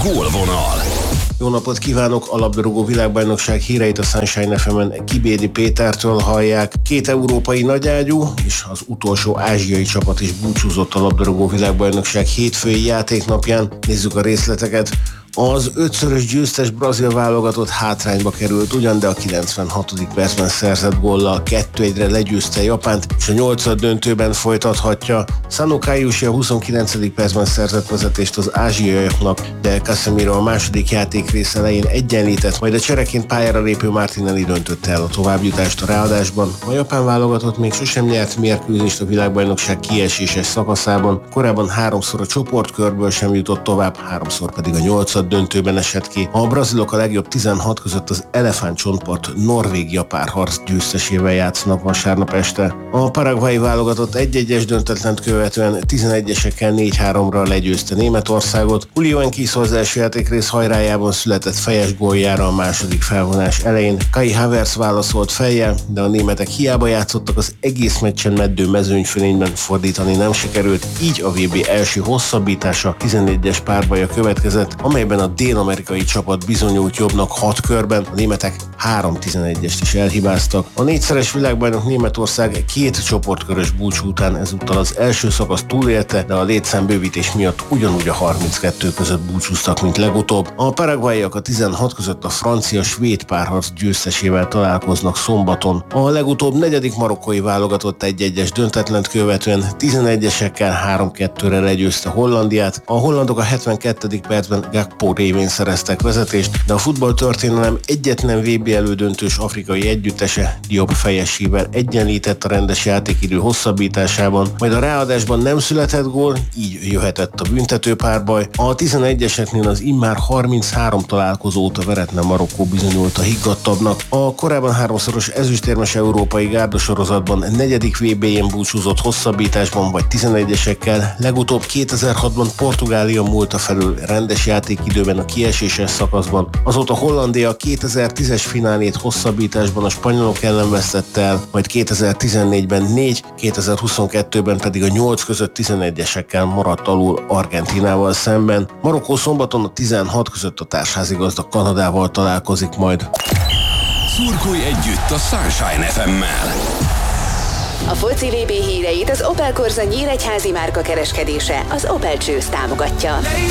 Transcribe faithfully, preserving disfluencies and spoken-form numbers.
Gólvonal. Jó napot kívánok! A labdarúgó világbajnokság híreit a Sunshine ef emen Kibédi Pétertől hallják. Két európai nagyágyú és az utolsó ázsiai csapat is búcsúzott a labdarúgó világbajnokság hétfői játéknapján. Nézzük a részleteket. Az ötszörös győztes brazil válogatott hátrányba került ugyan, de a kilencvenhatodik percben szerzett góllal kettő egyre legyőzte Japánt, és a nyolcad döntőben folytathatja. Sano Kaiushi a huszonkilencedik percben szerzett vezetést az ázsiaiaknak, de Casemiro a második játékrész elején egyenlített, majd a csereként pályára lépő Martinelli döntötte el a továbbjutást a ráadásban. A japán válogatott még sosem nyert mérkőzést a világbajnokság kieséses szakaszában, korábban háromszor a csoportkörből sem jutott tovább, háromszor pedig a nyolcad döntőben esett ki. A brazilok a legjobb tizenhat között az elefántcsontpart Norvégia párharc győztesével játszanak vasárnap este. A paraguayi válogatott egy-egyes döntetlent követően tizenegyesekkel négy háromra legyőzte Németországot. Julio Enciso az első játékrész hajrájában született fejes góljára a második felvonás elején. Kai Havertz válaszolt fejjel, de a németek hiába játszottak, az egész meccsen meddő mezőnyfölényben fordítani nem sikerült, így a vé bé első hosszabbítása tizenegyes párbaja következett, amelyben a dél-amerikai csapat bizonyult jobbnak hat körben, a németek három tizenegyest is elhibáztak. A négyszeres világbajnok Németország két csoportkörös búcsú után ezúttal az első szakasz túlélte, de a létszámbővítés miatt ugyanúgy a harminckettő között búcsúztak, mint legutóbb. A paraguayiak a tizenhat között a francia-svéd párharc győztesével találkoznak szombaton. A legutóbb negyedik marokkói válogatott egy-egyes döntetlent követően tizenegyesekkel három kettőre legyőzte Hollandiát. A hollandok a hetvenkettedik percben Gakpo révén szereztek vezetést, de a futballtörténelem egyetlen vé bé elődöntős afrikai együttese Diop fejesével egyenlített a rendes játékidő hosszabbításában, majd a ráadásban nem született gól, így jöhetett a büntetőpárbaj. A tizenegyeseknél az immár harminchárom találkozó óta veretlen Marokkó bizonyult a higgadtabbnak. A korábban háromszoros ezüstérmes európai gárdasorozatban negyedik vé bé-jén búcsúzott hosszabbításban vagy tizenegyesekkel, legutóbb kétezer-hatban Portugália múlta felül rendes játékidőben a kieséses szakaszban. Azóta Hollandia kétezer-tízes finálét hosszabbításban a spanyolok ellen vesztette el, majd kétezer-tizennégyben négy, kétezer-huszonkettőben pedig a nyolc között tizenegyesekkel maradt alul Argentínával szemben. Marokkó szombaton a tizenhat között a társházigazda Kanadával találkozik majd. Szurkolj együtt a Sunshine ef emmel! A foci vé bé híreit az Opel Corsa nyíregyházi márka kereskedése, az Opel Choose támogatja.